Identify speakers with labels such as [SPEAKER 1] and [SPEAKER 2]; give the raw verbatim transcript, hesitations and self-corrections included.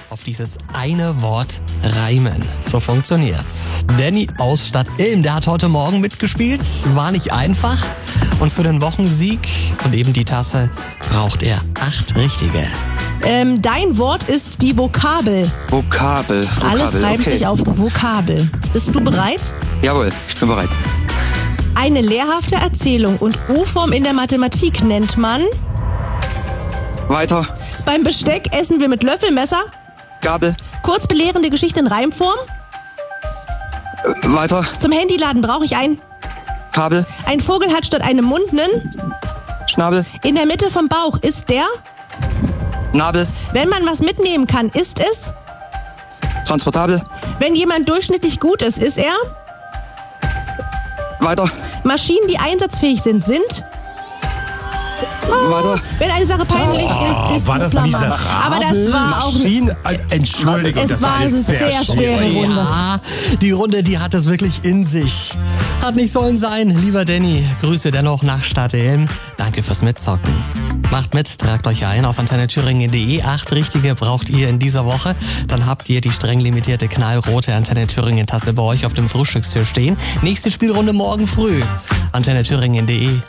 [SPEAKER 1] auf dieses eine Wort reimen. So funktioniert's. Danny aus Stadt Ilm, der hat heute Morgen mitgespielt. War nicht einfach. Und für den Wochensieg und eben die Tasse braucht er acht richtige.
[SPEAKER 2] Ähm, dein Wort ist die Vokabel.
[SPEAKER 3] Vokabel. Vokabel.
[SPEAKER 2] Alles reimt
[SPEAKER 3] okay.
[SPEAKER 2] sich auf Vokabel. Bist du bereit?
[SPEAKER 3] Jawohl, ich bin bereit.
[SPEAKER 2] Eine lehrhafte Erzählung und U-Form in der Mathematik nennt man...
[SPEAKER 3] Weiter.
[SPEAKER 2] Beim Besteck essen wir mit Löffelmesser.
[SPEAKER 3] Gabel.
[SPEAKER 2] Kurz belehrende Geschichte in Reimform.
[SPEAKER 3] Äh, weiter.
[SPEAKER 2] Zum Handyladen brauche ich ein...
[SPEAKER 3] Kabel.
[SPEAKER 2] Ein Vogel hat statt einem Mund nen...
[SPEAKER 3] Schnabel.
[SPEAKER 2] In der Mitte vom Bauch ist der...
[SPEAKER 3] Nabel.
[SPEAKER 2] Wenn man was mitnehmen kann, ist es...
[SPEAKER 3] Transportabel.
[SPEAKER 2] Wenn jemand durchschnittlich gut ist, ist er...
[SPEAKER 3] Weiter.
[SPEAKER 2] Maschinen, die einsatzfähig sind, sind...
[SPEAKER 3] Weiter.
[SPEAKER 2] Wenn eine Sache peinlich ist, ist
[SPEAKER 4] war
[SPEAKER 2] es
[SPEAKER 4] das
[SPEAKER 2] Klammer.
[SPEAKER 4] miserabel?
[SPEAKER 2] Aber das war auch...
[SPEAKER 4] Maschinen, äh, Entschuldigung,
[SPEAKER 2] Es
[SPEAKER 4] das
[SPEAKER 2] war
[SPEAKER 4] war
[SPEAKER 2] eine
[SPEAKER 4] jetzt sehr,
[SPEAKER 2] sehr
[SPEAKER 4] schwierig.
[SPEAKER 2] schwere Runde.
[SPEAKER 1] Ja, die Runde, die hat es wirklich in sich. Hat nicht sollen sein, lieber Danny. Grüße dennoch nach Stadt Ilm. Danke fürs Mitzocken. Macht mit, tragt euch ein auf antenne thüringen punkt de. Acht richtige braucht ihr in dieser Woche. Dann habt ihr die streng limitierte knallrote Antenne Thüringen Tasse bei euch auf dem Frühstückstisch stehen. Nächste Spielrunde morgen früh. antenne thüringen punkt de.